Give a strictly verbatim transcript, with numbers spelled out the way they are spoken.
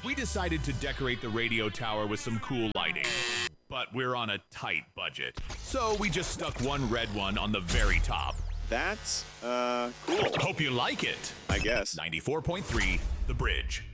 We decided to decorate the radio tower with some cool lighting, but we're on a tight budget. So we just stuck one red one on the very top. That's, uh, cool. Hope you like it. I guess. ninety-four point three, The Bridge.